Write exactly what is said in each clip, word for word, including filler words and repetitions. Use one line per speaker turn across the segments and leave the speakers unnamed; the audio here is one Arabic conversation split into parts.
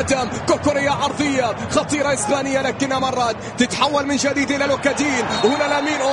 كوكوريا عرضية خطيرة إسبانية، لكنها مرات تتحول من جديد إلى لوكادين. هنا لامين،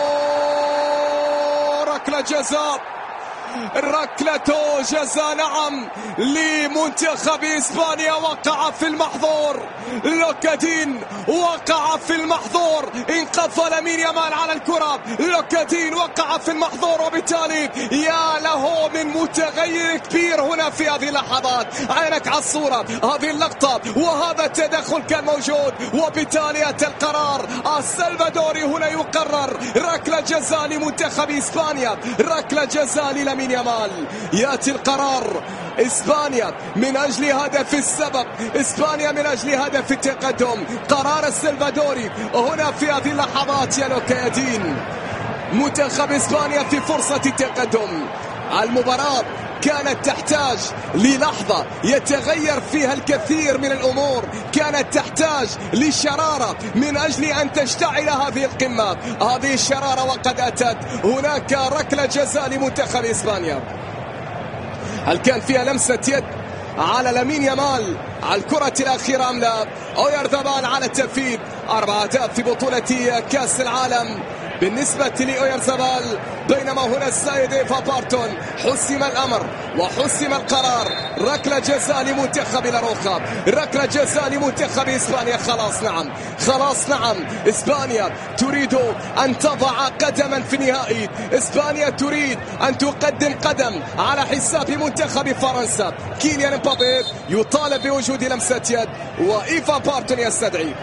أوه ركلة جزاء، ركلة جزاء نعم لمنتخب إسبانيا، وقع في المحظور. لوكادين وقع في المحظور، انقضى لامين يامال على الكرة، لوكادين وقع في المحظور، وبالتالي يا له من متغير كبير هنا في هذه اللحظات. عينك على الصورة، هذه اللقطة وهذا التدخل كان موجود، وبالتالي أتى القرار السلفادوري هنا يقرر ركلة جزاء لمنتخب إسبانيا، ركلة جزاء لامين يامال. يأتي القرار، إسبانيا من أجل هدف السبق، إسبانيا من أجل هدف التقدم. قرار السلفادوري هنا في هذه اللحظات يا لوكادين. منتخب إسبانيا في فرصة التقدم. المباراة كانت تحتاج للحظة يتغير فيها الكثير من الأمور، كانت تحتاج لشرارة من أجل أن تشتعل هذه القمة. هذه الشرارة وقد أتت. هناك ركلة جزاء لمنتخب إسبانيا، هل كان فيها لمسة يد على لامين يامال على الكرة الأخيرة أم لا؟ أويرزابال على التنفيذ. أربعة أهداف في بطولة كأس العالم بالنسبة لأويرزابال، بينما هنا السيد إيفا بارتون. حسم الأمر وحسم القرار، ركلة جزاء لمنتخب لاروخا، ركلة جزاء لمنتخب إسبانيا. خلاص نعم، خلاص نعم، إسبانيا تريد أن تضع قدما في النهائي، إسبانيا تريد أن تقدم قدم على حساب منتخب فرنسا. كيليان مبابي يطالب بوجود لمسة يد، وإيفا بارتون يستدعي.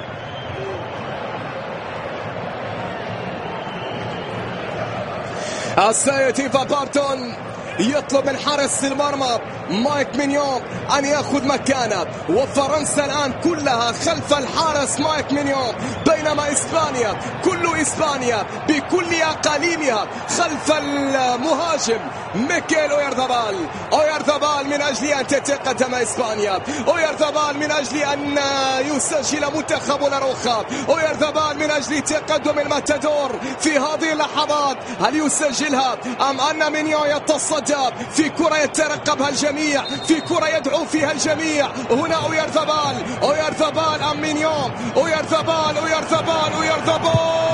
السيد إيفا بارتون يطلب من حارس المرمى مايك مينيون أن يأخذ مكانه، وفرنسا الآن كلها خلف الحارس مايك مينيون، بينما إسبانيا كل إسبانيا بكل أقاليمها خلف المهاجم ميكيل أويرزابال. أويرزابال من أجل أن تتقدم إسبانيا، أويرزابال من أجل أن يسجل منتخب لاروخا، أويرزابال من أجل تقدم الماتادور في هذه اللحظات. هل يسجلها أم أن مينيون يتصدى في كرة يترقبها الجميع، في كرة يدعو فيها الجميع؟ هنا أويرزابال، أويرزابال أم مينيون؟ أويرزابال، أويرزابال، أويرزابال.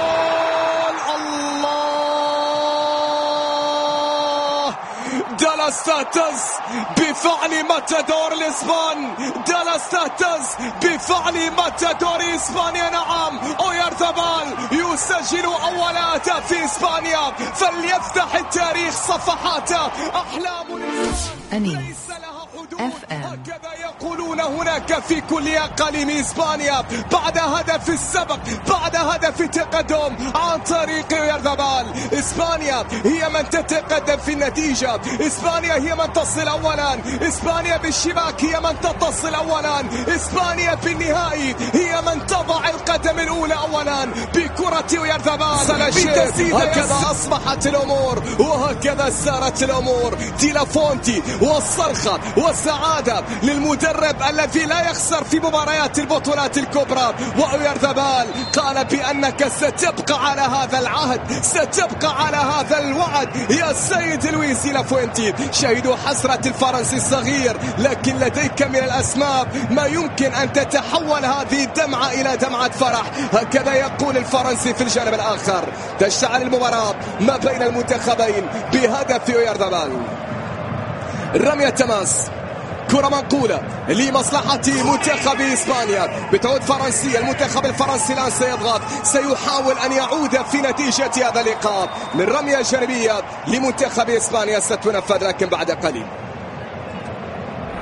الله، دالاس تهتز بفعل ماتادور الإسبان، دالاس تهتز بفعل ماتادور إسبانيا. نعم، أويرزابال يسجل أول هدف في إسبانيا، فليفتح التاريخ صفحاته. أحلام
أنيس اف ام،
هكذا يقولون هناك في كل أقاليم إسبانيا بعد هدف السبق، بعد هدف التقدم عن طريق أويرزابال. إسبانيا هي من تتقدم في النتيجة، إسبانيا هي من تصل أولا، إسبانيا بالشباك هي من تتصل أولا، إسبانيا في النهائي هي من تضع القدم الأولى أولا بكرة أويرزابال. هكذا أصبحت الأمور وهكذا سارت الأمور. تيلافونتي والصرخة والسعادة للمدرب الذي لا يخسر في مباريات البطولات الكبرى. وأويرزابال قال بأنك ستبقى على هذا العهد، ستبقى على هذا الوعد يا سيد لويس لافوينتي. شهدوا حسرة الفرنسي الصغير، لكن لديك من الأسباب ما يمكن أن تتحول هذه الدمعة إلى دمعة فرح. هكذا يقول الفرنسي في الجانب الآخر. تشتعل المباراة ما بين المنتخبين بهدف أويرزابال. رمية تماس، كرة منقولة لمصلحة منتخب إسبانيا، بتعود فرنسية. المنتخب الفرنسي الآن سيضغط، سيحاول أن يعود في نتيجة هذا اللقاء من رمية جانبية لمنتخب إسبانيا ستنفذ لكن بعد قليل.